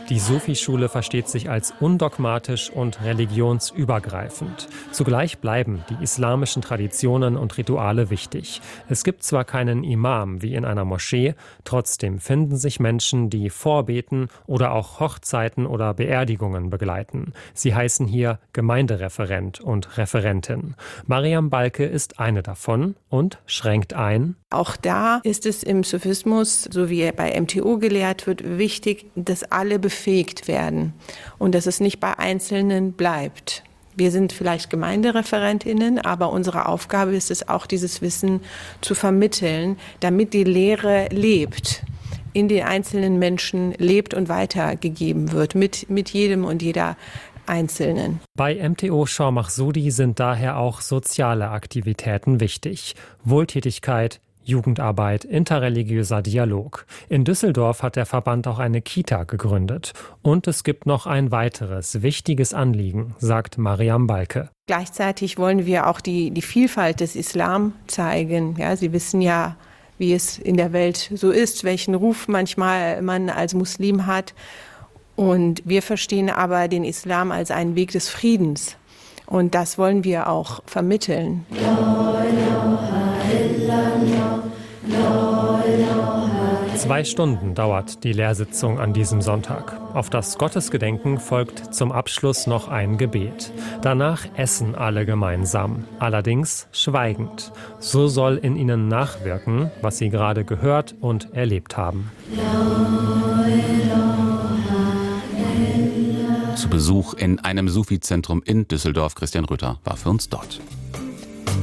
Die Sufi-Schule versteht sich als undogmatisch und religionsübergreifend. Zugleich bleiben die islamischen Traditionen und Rituale wichtig. Es gibt zwar keinen Imam wie in einer Moschee, trotzdem finden sich Menschen, die vorbeten oder auch Hochzeiten oder Beerdigungen begleiten. Sie heißen hier Gemeindereferent und Referentin. Mariam Balke ist eine davon und schränkt ein: Auch da ist es im Sufismus, so wie er bei MTO gelehrt wird, wichtig, dass alle befähigt werden und dass es nicht bei Einzelnen bleibt. Wir sind vielleicht Gemeindereferentinnen, aber unsere Aufgabe ist es auch, dieses Wissen zu vermitteln, damit die Lehre lebt, in den einzelnen Menschen lebt und weitergegeben wird, mit jedem und jeder Einzelnen. Bei MTO Shor Mahsudi sind daher auch soziale Aktivitäten wichtig. Wohltätigkeit, Jugendarbeit, interreligiöser Dialog. In Düsseldorf hat der Verband auch eine Kita gegründet. Und es gibt noch ein weiteres wichtiges Anliegen, sagt Mariam Balke. Gleichzeitig wollen wir auch die Vielfalt des Islam zeigen. Ja, Sie wissen ja, wie es in der Welt so ist, welchen Ruf manchmal man als Muslim hat. Und wir verstehen aber den Islam als einen Weg des Friedens. Und das wollen wir auch vermitteln. 2 Stunden dauert die Lehrsitzung an diesem Sonntag. Auf das Gottesgedenken folgt zum Abschluss noch ein Gebet. Danach essen alle gemeinsam, allerdings schweigend. So soll in ihnen nachwirken, was sie gerade gehört und erlebt haben. Zu Besuch in einem Sufi-Zentrum in Düsseldorf. Christian Rütter war für uns dort.